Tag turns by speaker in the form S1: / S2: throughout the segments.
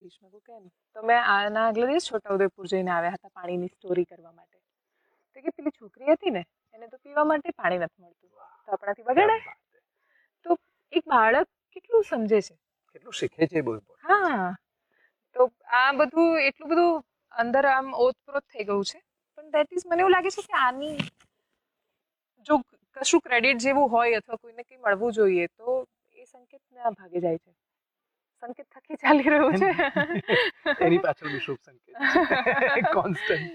S1: પૂછીશ. મેં કહ્યું કેમ? તો મેં આના આગલા દિવસ છોટાઉદેપુર જઈને આવ્યા હતા પાણીની સ્ટોરી કરવા માટે. તો કે પેલી છોકરી હતી ને એને તો પીવા માટે પાણી નથી મળતું, તો આપણાથી બગડે. તો એક બાળક કેટલું સમજે છે,
S2: કેટલું શીખે છે બહુ.
S1: હા. તો આ બધું એટલું બધું અંદર આમ ઓતપ્રોત થઈ ગયું છે. પણ દેટ ઇઝ મને એવું લાગે છે કે આની જો કશું ક્રેડિટ જેવું હોય અથવા કોઈને કંઈ મળવું જોઈએ તો એ સંકેતના ભાગે જાય છે. સંકેત થકી ચાલી રહ્યું છે.
S2: એની પાછળ બી શુભ સંકેત કોન્સ્ટન્ટ.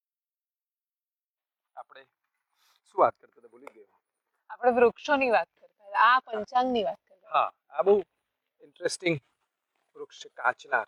S2: આપણે શું વાત કરતા હતા ભૂલી ગયો.
S1: આપણે વૃક્ષોની વાત કરતા હતા, આ પંચાંગની વાત કરતા.
S2: હા, આ બહુ ઇન્ટરેસ્ટિંગ વૃક્ષ છે, કાચનાર.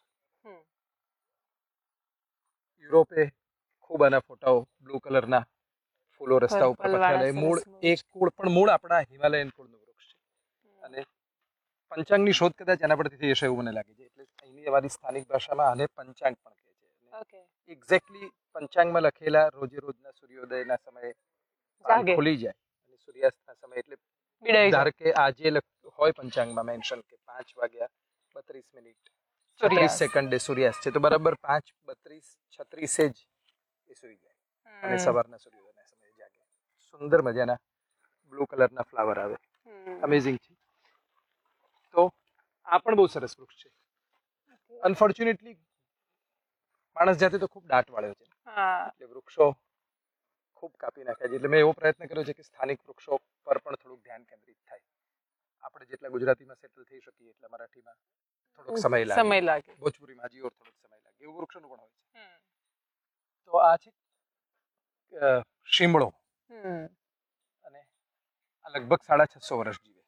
S2: યુરોપે ખૂબ આના ફોટાઓ બ્લુ કલરના ફૂલો રસ્તા ઉપર પથરાયેલા. મૂળ એક કુળ પણ મૂળ આપણા હિમાલયન કુળનું વૃક્ષ છે. અને પંચાંગની શોધ કદાચ એના પરથી થઈ હશે એવું મને લાગે છે. એટલે અહીંની અમારી સ્થાનિક ભાષામાં આને પંચાંગ પણ કહે છે. એક્ઝેક્ટલી પંચાંગમાં લખેલા રોજે રોજના સૂર્યોદયના સમયે પાન ખુલી જાય અને સૂર્યાસ્તના સમયે એટલે ધારો કે આજે હોય પંચાંગમાં મેન્શન કે 5:32 36 સેકન્ડે સૂર્યાસ્ત છે, તો બરાબર 5:32:36 જ એ સૂઈ જાય અને સવારના સૂર્યોદયના સમયે જાગે. સુંદર મજાના બ્લુ કલરના ફ્લાવર આવે, અમેઝિંગ છે. તો આ પણ બહુ સરસ વૃક્ષ છે. અનફોર્ચ્યુનેટલી માણસ જાતે તો ખૂબ દાટ વાળ્યો છે, એટલે વૃક્ષો ખૂબ કાપી નાખ્યા છે. એટલે મેં એવો પ્રયત્ન કર્યો છે કે સ્થાનિક વૃક્ષો પર પણ થોડુંક ધ્યાન કેન્દ્રિત થાય. આપણે જેટલા ગુજરાતીમાં સેટલ થઈ શકીએ એટલા મરાઠીમાં થોડોક સમય લાગે, ભોજપુરીમાં હજી ઓર થોડોક સમય લાગે, એવું વૃક્ષોનું પણ હોય છે. તો આ છે શીમળો, અને આ લગભગ 650 વર્ષ જીવે,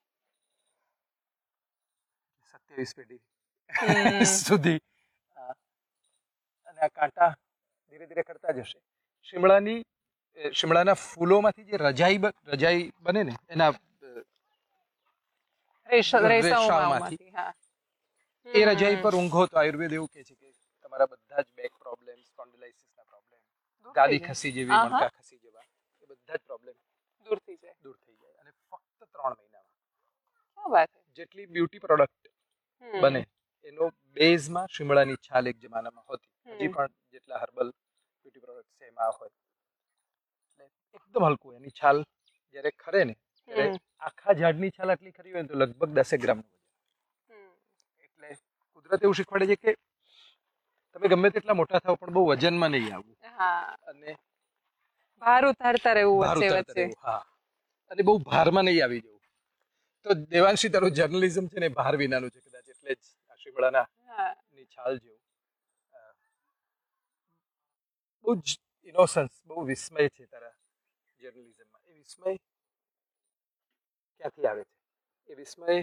S2: 27 પેઢી સુધી. અને આ કાંટા ધીરે ધીરે કરતા જશે. શિમળાના ફૂલોમાંથી જે રજાઈ બને ને એના રેશાઓમાંથી, એ રજાઈ પર ઊંઘો તો આયુર્વેદ એવું કહે છે કે તમારા બધા જ બેક પ્રોબ્લેમ, સ્પોન્ડિલાઇસિસના પ્રોબ્લેમ, ગાદી ખસી જેવી, મણકા ખસી જેવા, એ બધા જ પ્રોબ્લેમ દૂર થઈ જાય. અને ફક્ત 3 મહિનામાં જેટલી બ્યુટી પ્રોડક્ટ બને એનો બેઝમાં શિમળાની છાલ એક જમાનામાં હતી, હજી પણ જેટલા હર્બલ બ્યુટી પ્રોડક્ટ છે એમાં હોય. એકદમ હલકું, એની છાલ જ્યારે ખરે ને ત્યારે આખા ઝાડની છાલ આટલી ખરી હોય તો લગભગ 10 ગ્રામ વજન. એટલે કુદરત એવું શીખવાડે છે કે તમે ગમે તેટલા મોટા થાવ પણ બહુ વજનમાં નહીં આવવું, અને
S1: ભાર ઉતારતા રહેવું વચ્ચે.
S2: હા, અને બહુ ભારમાં નહીં આવી જવું. તો દેવાંશી, તારું જર્નલિઝમ છે ને ભાર વિનાનું છે કદાચ, એટલે જ આ શિમળાના ની છાલ જેવું બહુ જ ઇનોસન્સ, બહુ વિસ્મય છે તારા જર્નલિઝમમાં. એ વિસ્મય ક્યાંથી આવે છે? એ વિસ્મય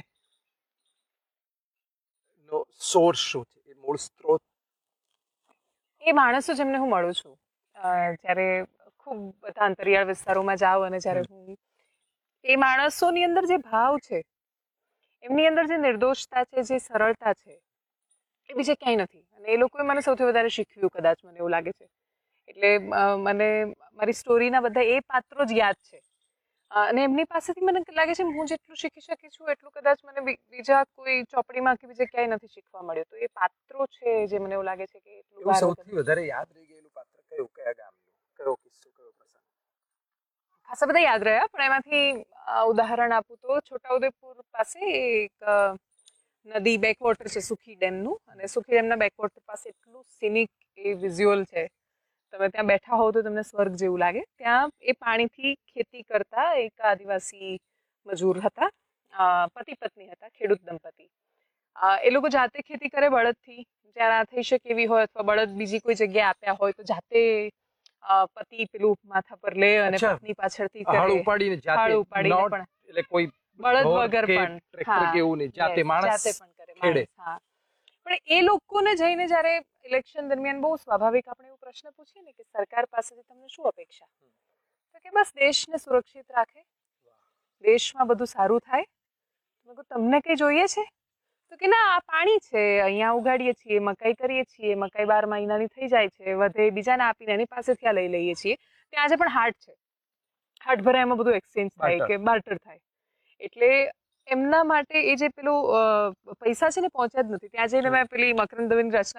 S2: નો સોર્સ શું છે? એ મૂળ સ્ત્રોત
S1: એ માણસો જેમને હું મળું છું, જ્યારે ખૂબ બધા અંતરિયાળ વિસ્તારોમાં જાઉં અને જ્યારે હું એ માણસોની અંદર જે ભાવ છે, એમની અંદર જે નિર્દોષતા છે, જે સરળતા છે, એ બીજે ક્યાંય નથી. અને એ લોકોએ મને સૌથી વધારે શીખવ્યું કદાચ, મને એવું લાગે છે. એટલે મને મારી સ્ટોરીના બધા એ પાત્રો જ યાદ છે, અને એમની પાસેથી મને લાગે છે હું જેટલું શીખી શકી છું એટલું કદાચ મને બીજા કોઈ ચોપડીમાં કે બીજે ક્યાંય નથી શીખવા મળ્યું. તો એ પાત્રો છે જે મને એવું લાગે છે કે એટલું
S2: સૌથી વધારે યાદ રહી ગયેલું પાત્ર કયું, કયા ગામનું, કયો કિસ્સો, કયો પ્રસંગ?
S1: ખાસા બધા યાદ રહ્યા, પણ એમાંથી ઉદાહરણ આપું તો છોટાઉદેપુર પાસે એક નદી બેકવોટર છે સુખી ડેમનું, અને સુખી ડેમના બેકવોટર પાસે એટલું સિનિક એ વિઝ્યુઅલ છે, તમે ત્યાં બેઠા હોવ તો તમને સ્વર્ગ જેવું લાગે. ત્યાં એ પાણીથી ખેતી કરતા એક આદિવાસી મજૂર હતા, પતિ પત્ની હતા, ખેડૂત દંપતી. એ લોકો જાતે ખેતી કરે બળદથી, જ્યાં ના થઈ શકે એવી હોય, અથવા બળદ બીજી કોઈ જગ્યાએ આપ્યા હોય તો જાતે પતિ પેલું માથા પર લે અને પત્ની પાછળથી
S2: હળ ઉપાડીને પણ, એટલે કોઈ
S1: બળદ વગર પણ
S2: ટ્રેક્ટર કેવું નહીં, જાતે માણસ ખેડે.
S1: પણ એ લોકોને જઈને જ્યારે ઇલેક્શન દરમિયાન બહુ સ્વાભાવિક આપણે એવું પ્રશ્ન પૂછીએ ને કે સરકાર પાસેથી તમને શું અપેક્ષા, તો કે બસ દેશને સુરક્ષિત રાખે, દેશમાં બધું સારું થાય. તમને કઈ જોઈએ છે? તો કે ના, આ પાણી છે, અહીંયા ઉગાડીએ છીએ, મકાઈ કરીએ છીએ, મકાઈ 12 મહિનાની થઈ જાય છે, વધે બીજાને આપીને એની પાસેથી આ લઈ લઈએ છીએ. ત્યાં આજે પણ હાટ છે, હાટ ભરાય, એમાં બધું એક્સચેન્જ થાય કે બાર્ટર થાય. એટલે એમના માટે એ જે પેલું પૈસા છે ને પહોંચ્યા જ નથી. ત્યાં જઈને મેં પેલી મકરંદ દવેની રચના